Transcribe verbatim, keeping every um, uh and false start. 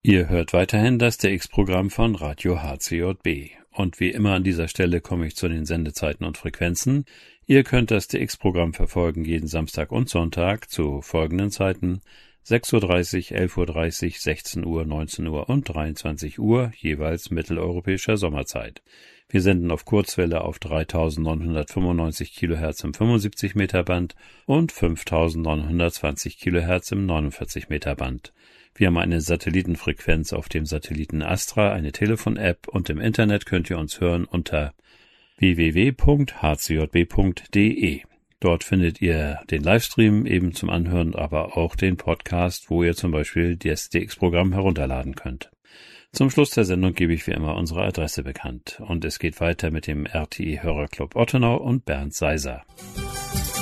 Ihr hört weiterhin das D X-Programm von Radio H C J B. Und wie immer an dieser Stelle komme ich zu den Sendezeiten und Frequenzen. Ihr könnt das D X-Programm verfolgen jeden Samstag und Sonntag zu folgenden Zeiten: sechs Uhr dreißig, elf Uhr dreißig, sechzehn Uhr, neunzehn Uhr und dreiundzwanzig Uhr, jeweils mitteleuropäischer Sommerzeit. Wir senden auf Kurzwelle auf dreitausendneunhundertfünfundneunzig Kilohertz im fünfundsiebzig Meter Band und fünftausendneunhundertzwanzig Kilohertz im neunundvierzig Meter Band. Wir haben eine Satellitenfrequenz auf dem Satelliten Astra, eine Telefon-App und im Internet könnt ihr uns hören unter w w w punkt h c j b punkt d e. Dort findet ihr den Livestream eben zum Anhören, aber auch den Podcast, wo ihr zum Beispiel das D X-Programm herunterladen könnt. Zum Schluss der Sendung gebe ich wie immer unsere Adresse bekannt. Und es geht weiter mit dem R T I Hörerclub Ottenau und Bernd Seiser.